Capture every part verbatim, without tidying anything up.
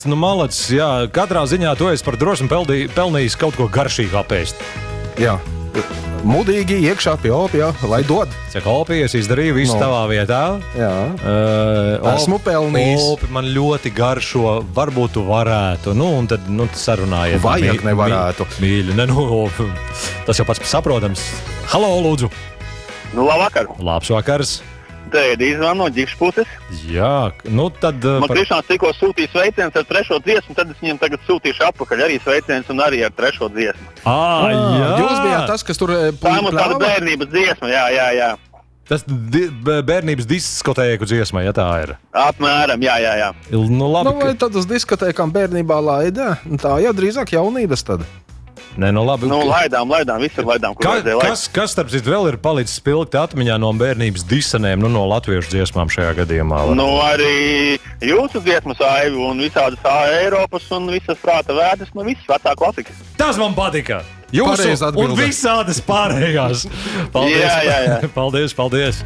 Nu, malacis, jā, katrā ziņā tu esi par drosmi pelnī, pelnījis kaut ko garšīgu apēst. Jā. Mudīgi iekšā pie opija, lai dod. Cik opijas izdarīja visu no. tavā vietā. Jā. Uh, Esmu pelnījis. Opi man ļoti garšo, varbūt tu varētu. Nu, un tad nu, sarunājiet. Vajag mī, nevarētu. Mīļi, ne, nu, tas jau pats saprotams. Halo, lūdzu. Nu, labvakar. Labs vakars. Te ir izvano no ģipšpuses. Jā, nu tad... Man par... Krišāns tikko sūtīja sveiciens ar trešo dziesmu, tad es viņam tagad sūtīšu apakaļ arī sveiciens un arī ar trešo dziesmu. Ā, jā! Jūs bijāt tas, kas tur plāva? Tā mums tāda bērnības dziesma, jā, jā, jā. Tas di bērnības diskotēku dziesma, ja tā ir? Apmēram, jā, jā, jā. Nu, labi, nu, vai tad uz diskotēkām bērnībā laida? Tā jau drīzāk jaunības tad. Nē, nu labi. Nu, laidām, laidām, visur laidām, kur Ka, vajadzēja laid. Kas, kas starp citu vēl ir palicis pilgti atmiņā no bērnības disanēm, nu no latviešu dziesmām šajā gadījumā? Nu, arī jūsu dziesmas aivu un visādas Eiropas un visas prāta vēdas, nu viss vecā klasika. Tas man patika! Jūsu un visādas pārējās. Paldies, jā, jā, jā. paldies, paldies.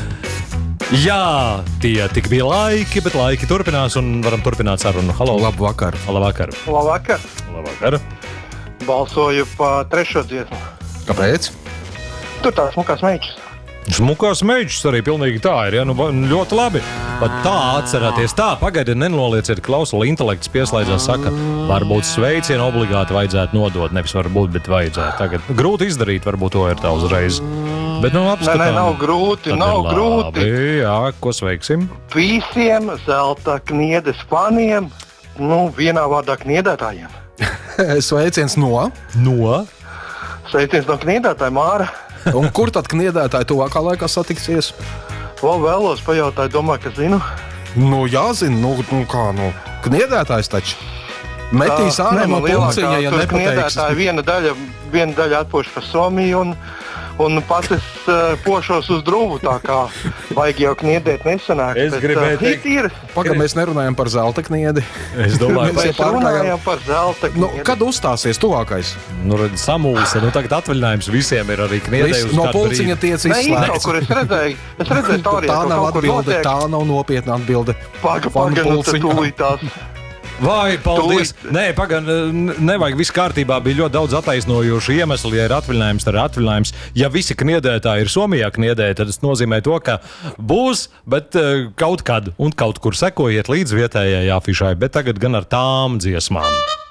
Jā, tie tik bija laiki, bet laiki turpinās un varam turpināt sarunu. Halo. Labu vakar. Labvakar. Labvakar. Labvakar. Balsoju par trešo dziesmu. Kāpēc? Tur tāds smukās meičs. Smukās meičs arī pilnīgi tā ir, ja? Nu, ļoti labi. Pat tā atcerēties. Tā, pagaidiet, nenolieciet, klausuli, intelekts pieslēdzās, saka, varbūt sveicienu obligāti vajadzētu nodot, nevis varbūt, bet vajadzētu. Tagad grūti izdarīt, varbūt to ir tā uzreiz. Bet, nu, apskatām. Nē, nē, nav grūti, nav labi, grūti. Jā, ko sveiksim? Visiem zelta kniedes faniem, nu, vienā vārdā kniedētājiem. Sveiciens no? No? Sveiciens no kniedētāja Māra. Un kur tad kniedētāji tuvākā laikā satiksies? Vēl vēlos pajautāt, domāju, ka zinu. Nu, jāzina, nu, nu kā, nu, kniedētājs taču. Metīs ārā no pulciņa, ja nepateiks. Kniedētāji viena daļa, viena daļa atpoš pa Somiju un, un pats es uh, pošos uz drūvu, tā kā vajag jau kniedēt nesanāk. Es gribēju uh, teikt. Pagad, mēs nerunājam par zelta kniedi. Es domāju, mēs runājam par zelta kniedi. Nu, kad uzstāsies tuvākais? Nu, redz, samulsa, nu tagad atvaļinājums visiem ir arī kniedēji uz no pulciņa tiec izslēgts. Nē, kaut kur es redzēju, es redzēju stārijā, tā nav atbilde, tā nav nopietna atbilde. Paga, paga, nu te tūlītās. Vai, paldies! Nē, pagaid, nevajag, viss kārtībā, bija ļoti daudz attaisnojošu iemeslu, ja ir atvaļinājums, tad ir atvaļinājums. Ja visi kniedētāji ir Somijā kniedēji, tad tas nozīmē to, ka būs, bet kaut kad un kaut kur sekojiet līdz vietējai afišai, bet tagad gan ar tām dziesmām.